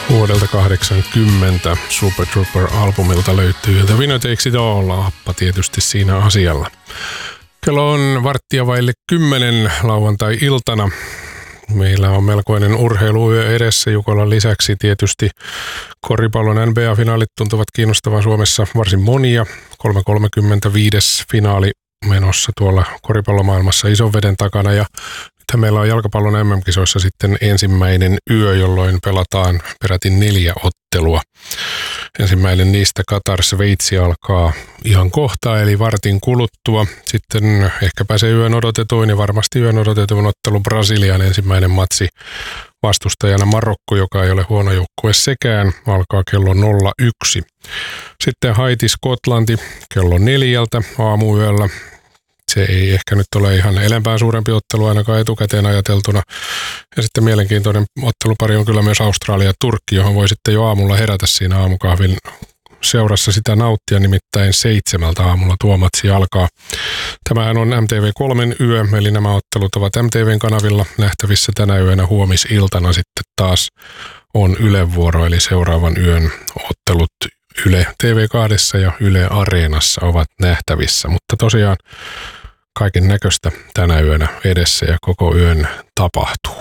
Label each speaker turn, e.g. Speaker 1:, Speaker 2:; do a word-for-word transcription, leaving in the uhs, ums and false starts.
Speaker 1: vuodelta kahdeksankymmentä Super Trooper-albumilta löytyy The Winner Takes It All, Appa tietysti siinä asialla. Kello on varttia vaille kymmenen lauantai-iltana. Meillä on melkoinen urheiluyö edessä. Jukolan lisäksi tietysti koripallon N B A-finaalit tuntuvat kiinnostavan Suomessa varsin monia. kolme kolmekymmentäviisi finaali menossa tuolla koripallomaailmassa ison veden takana ja nythän meillä on jalkapallon M M-kisoissa sitten ensimmäinen yö, jolloin pelataan peräti neljä ottelua. Ensimmäinen niistä Katar-Sveitsi alkaa ihan kohta, eli vartin kuluttua. Sitten ehkä pääsee yön odotetuin ja varmasti yön odotetuin ottelu Brasilian ensimmäinen matsi vastustajana Marokko, joka ei ole huono joukkue sekään, alkaa kello nolla yksi. Sitten Haiti-Skotlanti kello neljältä aamuyöllä. Se ei ehkä nyt ole ihan elempää suurempi ottelu ainakaan etukäteen ajateltuna. Ja sitten mielenkiintoinen ottelupari on kyllä myös Australia-Turkki, johon voi sitten jo aamulla herätä siinä aamukahvin seurassa sitä nauttia, nimittäin seitsemältä aamulla tuo matsi alkaa. Tämähän on M T V kolme yö, eli nämä ottelut ovat M T V:n kanavilla nähtävissä tänä yönä. Huomisiltana sitten taas on Ylen vuoro, eli seuraavan yön ottelut Yle T V kaksi ja Yle Areenassa ovat nähtävissä, mutta tosiaan kaiken näköistä tänä yönä edessä ja koko yön tapahtuu.